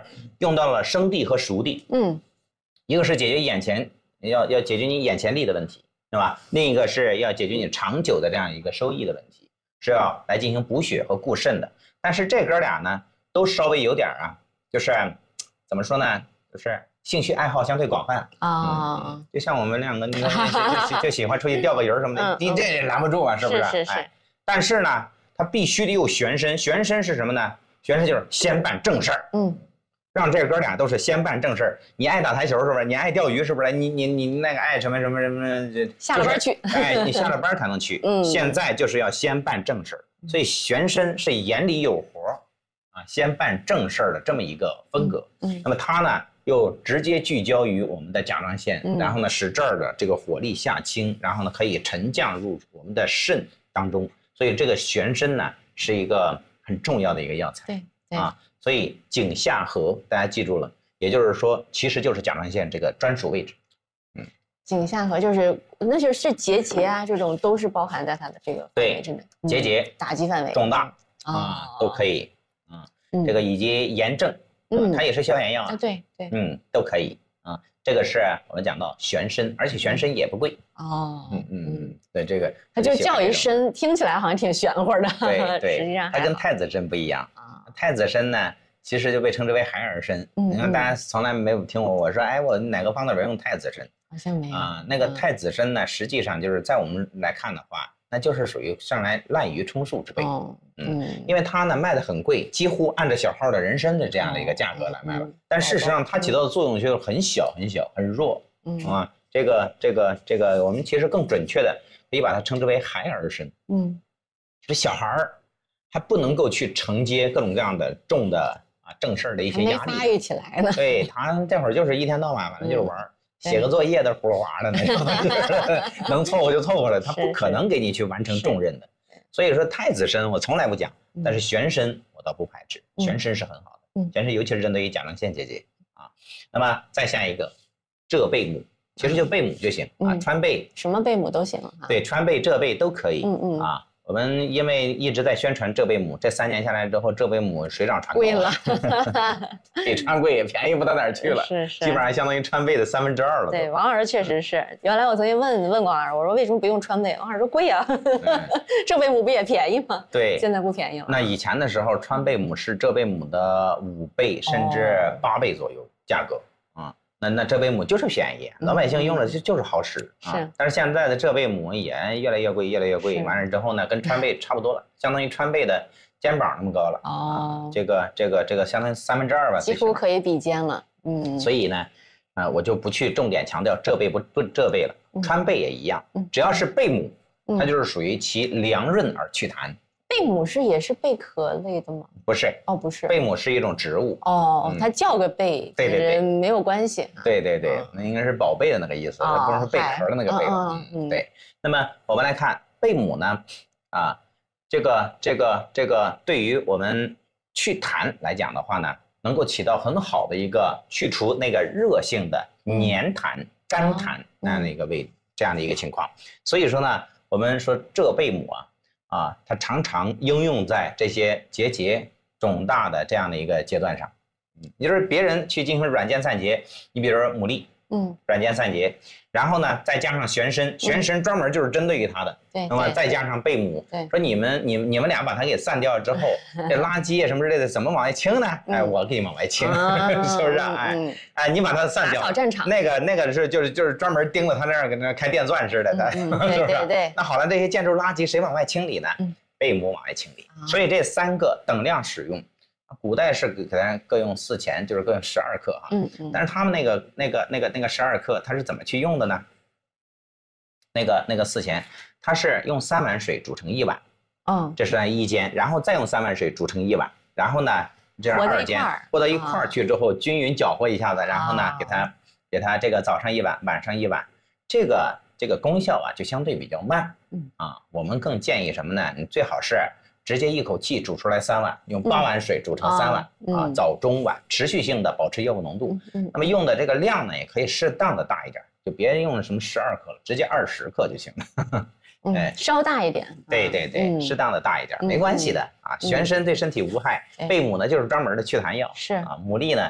用到了生地和熟地，一个是解决眼前要解决你眼前利的问题，对吧？另一个是要解决你长久的这样一个收益的问题，是要来进行补血和固肾的。但是这哥俩呢，都稍微有点就是怎么说呢，就是兴趣爱好相对广泛啊，就像我们两个就喜欢出去钓个鱼什么的，你这也拦不住啊，是不是？ 是。 但是呢，他必须得有玄身，玄身是什么呢？玄身就是先办正事儿，让这哥俩都是先办正事儿。你爱打台球是不是？你爱钓鱼是不是？你那个爱什么， 下了班去， 你下了班才能去。现在就是要先办正事儿，所以玄身是眼里有活先办正事儿的这么一个风格。那么他呢，又直接聚焦于我们的甲状腺，然后呢，使这儿的这个火力下倾，然后呢，可以沉降入我们的肾当中。所以这个玄身呢，是一个很重要的一个药材。 对所以颈下颌大家记住了，也就是说，其实就是甲状腺这个专属位置。 颈下颌那就是结节啊，这种都是包含在它的这个范围之内。结节打击范围重大都可以。这个以及炎症，它也是消炎药对， 都可以这个是我们讲到玄参，而且玄参也不贵对，这个它就叫一参，听起来好像挺玄乎的， 对， 实际上它跟太子参不一样太子参呢，其实就被称之为孩儿参。你看大家从来没有听我说，哎，我哪个方子里边用太子参？ 好像没有那个太子参呢，实际上就是在我们来看的话，那就是属于上来滥竽充数之辈。因为它呢卖的很贵，几乎按照小号的人参的这样的一个价格来卖了。但事实上它起到的作用就是很小很小很弱这个我们其实更准确的可以把它称之为孩儿参。就是小孩儿还不能够去承接各种各样的重的正事儿的一些压力， 还没发育起来呢。 对，他这会儿就是一天到晚反正就是玩。写个作业的葫芦娃的那种，能凑合就凑合了，他不可能给你去完成重任的。所以说太子参我从来不讲，但是玄参我倒不排斥，玄参是很好的，玄参尤其是针对于甲状腺结节那么再下一个浙贝母，其实就贝母就行川贝什么贝母都行对，川贝浙贝都可以我们因为一直在宣传浙贝母，这3年下来之后，浙贝母水涨船高贵了， 比川贝也便宜不到哪儿去了， 是基本上相当于川贝的2/3了。 对，王老师确实是。原来我曾经问王老师，我说为什么不用川贝？王老师说贵啊，浙贝母不也便宜吗？ 对， 现在不便宜了。 那以前的时候，川贝母是浙贝母的5倍甚至8倍左右价格那浙贝母就是便宜，老百姓用了就是好使是。 但是现在的浙贝母也越来越贵，越来越贵。完了之后呢，跟川贝差不多了，相当于川贝的肩膀那么高了这个相当于2/3吧， 几乎可以比肩了。 所以呢，我就不去重点强调浙贝不浙贝了，川贝也一样，只要是贝母，它就是属于其凉润而祛痰。 贝母也是贝壳类的吗？ 不是不是， 贝母是一种植物它叫个贝， 对， 没有关系。 对，那应该是宝贝的那个意思，不是贝壳的那个贝了。对，那么我们来看贝母呢，这个对于我们祛痰来讲的话呢，能够起到很好的一个去除那个热性的黏痰、干痰这样的一个情况。所以说呢，我们说浙贝母它常常应用在这些结节肿大的这样的一个阶段上。也就是别人去进行软坚散结，你比如说牡蛎，软坚散结，然后呢再加上玄参，玄参专门就是针对于它的，那么再加上贝母，说你们俩把它给散掉之后，这垃圾什么之类的怎么往外清呢？我给你往外清，是不是？你把它散掉， 打扫战场， 那个是就是专门盯着它那儿跟那开电钻似的，是不是？ 对。 那好了，这些建筑垃圾谁往外清理呢？贝母往外清理，所以这3个等量使用。古代是给咱各用4钱，就是各用12克但是他们那个12克，它是怎么去用的呢？那个4钱，它是用3碗水煮成1碗，这是按1间，然后再用3碗水煮成1碗，然后呢这样2间和到一块儿去之后，均匀搅和一下子，然后呢给它这个早上1碗，晚上1碗，这个功效就相对比较慢我们更建议什么呢？你最好是直接一口气煮出来3碗，用8碗水煮成3碗早中晚持续性的保持药物浓度。那么用的这个量呢，也可以适当的大一点，就别用什么12克了，直接20克就行了。 稍大一点。 对，适当的大一点没关系的玄参对身体无害，贝母呢就是专门的祛痰药， 是牡蛎呢